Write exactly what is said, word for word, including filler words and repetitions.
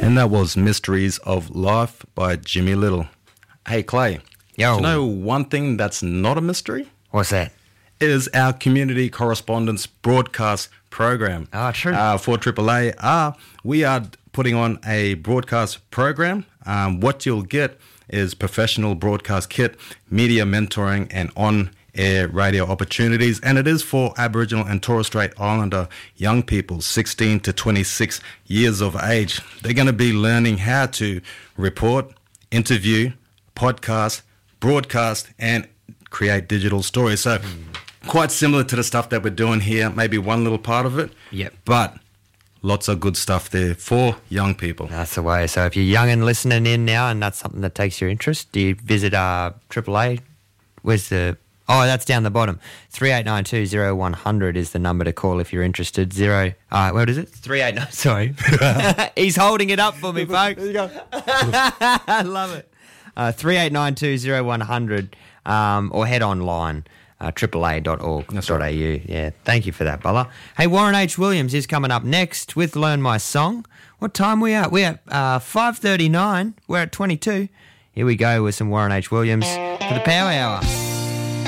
And that was Mysteries of Life by Jimmy Little. Hey, Clay. Yo. Do you know one thing that's not a mystery? What's that? It is our community correspondence broadcast program. Ah, true. Uh, for Triple A. Uh, we are putting on a broadcast program. Um, what you'll get is professional broadcast kit, media mentoring, and on-air radio opportunities. And it is for Aboriginal and Torres Strait Islander young people, sixteen to twenty-six years of age. They're going to be learning how to report, interview, podcast, broadcast, and create digital stories. So quite similar to the stuff that we're doing here, maybe one little part of it. Yep. But lots of good stuff there for young people. That's the way. So if you're young and listening in now and that's something that takes your interest, do you visit uh, Triple A? Where's the... Oh, that's down the bottom. three eight nine two zero one zero zero is the number to call if you're interested. Zero... Uh, what is it? three eight nine... Sorry. He's holding it up for me, folks. There you go. I love it. Uh, three eight nine two zero one zero zero um, or head online. Uh, triple a dot org dot a u. Yeah, thank you for that, Bella. Hey, Warren H. Williams is coming up next with Learn My Song. What time are we at? We're at uh, five thirty-nine. We're at twenty-two. Here we go with some Warren H. Williams for the Power Hour.